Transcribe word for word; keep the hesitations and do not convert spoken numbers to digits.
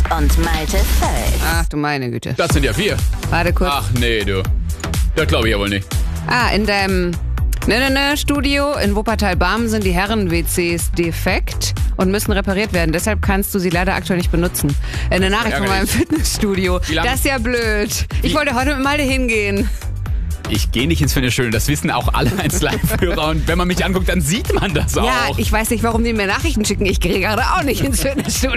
und Malte Fels. Ach du meine Güte. Das sind ja vier. Warte kurz. Ach nee, du. Das glaube ich ja wohl nicht. Ah, in deinem ne, ne, ne, Studio in Wuppertal-Barmen sind die Herren-W Cs defekt und müssen repariert werden. Deshalb kannst du sie leider aktuell nicht benutzen. Eine Nachricht von meinem Fitnessstudio. Wie lang- Das ist ja blöd. Ich Wie- wollte heute mit Malte hingehen. Ich gehe nicht ins Fitnessstudio, das wissen auch alle eins Live-Hörer. Und wenn man mich anguckt, dann sieht man das auch. Ja, ich weiß nicht, warum die mir Nachrichten schicken. Ich gehe gerade auch nicht ins Fitnessstudio.